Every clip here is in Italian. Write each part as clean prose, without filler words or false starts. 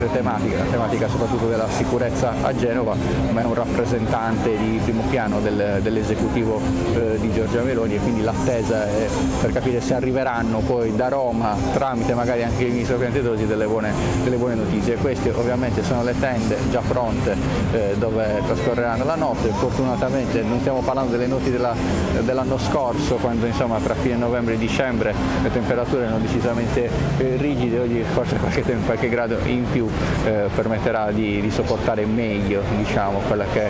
la tematica soprattutto della sicurezza a Genova, ma è un rappresentante di primo piano dell'esecutivo di Giorgia Meloni, e quindi l'attesa è per capire se arriveranno poi da Roma, tramite magari anche il ministro Piantedosi, delle buone notizie. Queste ovviamente sono le tende già pronte dove trascorreranno la notte. Fortunatamente non stiamo parlando delle notti dell'anno scorso, quando insomma tra fine novembre e dicembre le temperature erano decisamente rigide. Oggi forse qualche grado in più permetterà di sopportare meglio, diciamo, quella che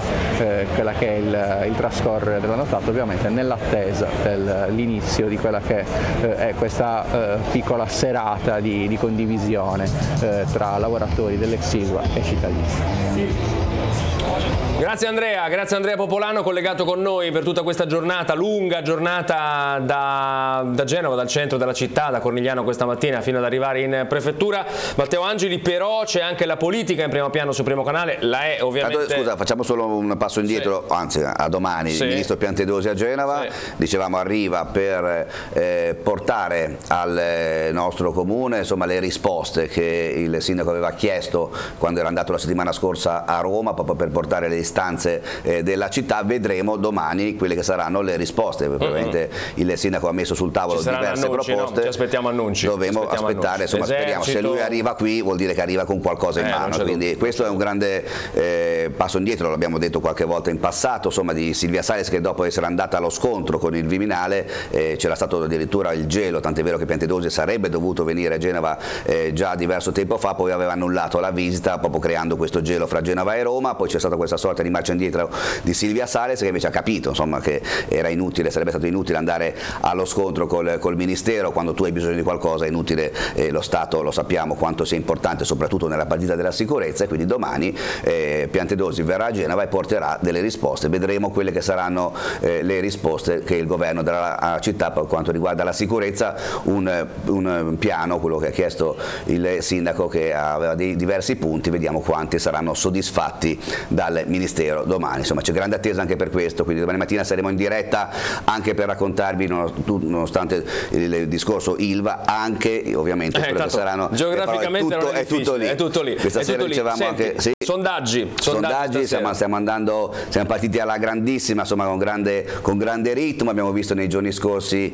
è il trascorrere della nottata, ovviamente nell'attesa dell'inizio di quella che è questa piccola serata di condivisione tra lavoratori dell'ex Ilva e cittadini. Grazie Andrea Popolano, collegato con noi per tutta questa giornata, lunga giornata da Genova, dal centro della città, da Cornigliano questa mattina fino ad arrivare in prefettura. Matteo Angeli, però c'è anche la politica in primo piano su Primo Canale, la è ovviamente... Scusa, facciamo solo un passo indietro, sì. Anzi a domani, sì. Il ministro Piantedosi a Genova, sì. Dicevamo arriva per portare al nostro comune insomma le risposte che il sindaco aveva chiesto quando era andato la settimana scorsa a Roma, proprio per portare le istanze della città. Vedremo domani quelle che saranno le risposte. Probabilmente il sindaco ha messo sul tavolo diverse annunci, proposte. No? Ci aspettiamo annunci. Dobbiamo aspettare, insomma, speriamo. Se lui arriva qui vuol dire che arriva con qualcosa in mano, quindi questo è un grande passo indietro, l'abbiamo detto qualche volta in passato, insomma, di Silvia Salis, che dopo essere andata allo scontro con il Viminale c'era stato addirittura il gelo, tant'è vero che Piantedosi sarebbe dovuto venire a Genova già diverso tempo fa, poi aveva annullato la visita proprio creando questo gelo fra Genova e Roma. Poi c'è stata questa sorta di marcia indietro di Silvia Salis, che invece ha capito insomma che era inutile, sarebbe stato inutile andare allo scontro col Ministero. Quando tu hai bisogno di qualcosa è inutile, lo Stato lo sappiamo quanto sia importante, soprattutto nella partita della sicurezza, e quindi domani Piantedosi verrà a Genova e porterà delle risposte. Vedremo quelle che saranno le risposte che il governo darà alla città per quanto riguarda la sicurezza, un piano, quello che ha chiesto il sindaco, che aveva dei diversi punti. Vediamo quanti saranno soddisfatti dal Ministero domani. Insomma, c'è grande attesa anche per questo, quindi domani mattina saremo in diretta anche per raccontarvi, nonostante il discorso Ilva, anche ovviamente quello che saranno geograficamente è tutto lì. Questa sera dicevamo. Senti, anche sì, sondaggi siamo partiti alla grandissima, insomma, con grande ritmo. Abbiamo visto nei giorni scorsi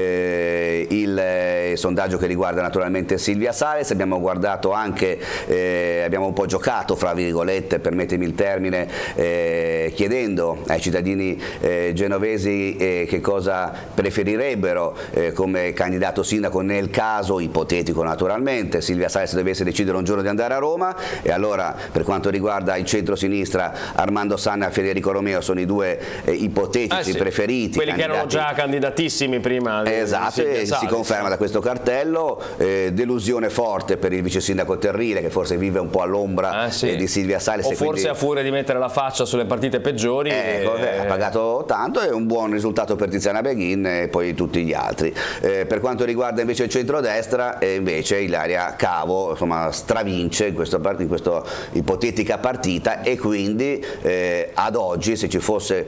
il sondaggio che riguarda naturalmente Silvia Salis. Abbiamo guardato anche, abbiamo un po' giocato fra virgolette, permettimi il termine, chiedendo ai cittadini genovesi che cosa preferirebbero come candidato sindaco nel caso ipotetico, naturalmente, Silvia Salis dovesse decidere un giorno di andare a Roma. E allora, per quanto riguarda il centro-sinistra, Armando Sanna e Federico Romeo sono i due ipotetici preferiti, quelli che erano già candidatissimi prima. Esatto, e si conferma da questo cartello. Delusione forte per il vice sindaco Terrile, che forse vive un po' all'ombra di Silvia Salis, o forse quindi, a furia di mettere la faccia sulle partite peggiori, ha pagato tanto. È un buon risultato per Tiziana Beghin e poi tutti gli altri. Per quanto riguarda invece il centrodestra, invece Ilaria Cavo insomma stravince in questa ipotetica partita, e quindi ad oggi, se ci fosse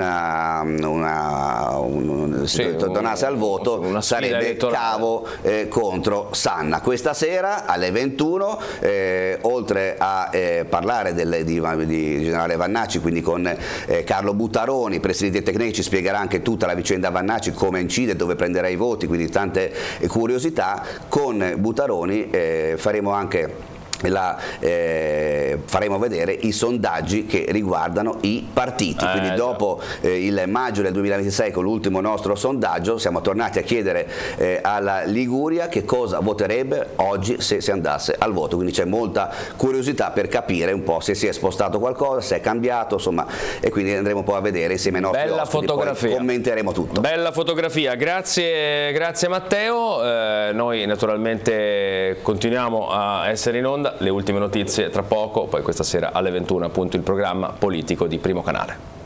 tornasse al voto, sarebbe Cavo contro Sanna. Questa sera alle 21, oltre a parlare di generale Vannacci, quindi con Carlo Buttaroni, presidente tecnico, ci spiegherà anche tutta la vicenda Vannacci, come incide, dove prenderà i voti, quindi tante curiosità. Con Buttaroni faremo anche faremo vedere i sondaggi che riguardano i partiti, quindi dopo il maggio del 2026, con l'ultimo nostro sondaggio, siamo tornati a chiedere alla Liguria che cosa voterebbe oggi se si andasse al voto, quindi c'è molta curiosità per capire un po' se si è spostato qualcosa, se è cambiato, insomma, e quindi andremo un po' a vedere insieme ai nostri ospiti, poi commenteremo tutto. Bella fotografia, grazie Matteo. Noi naturalmente continuiamo a essere in onda. Le ultime notizie tra poco, poi questa sera alle 21 appunto il programma politico di Primo Canale.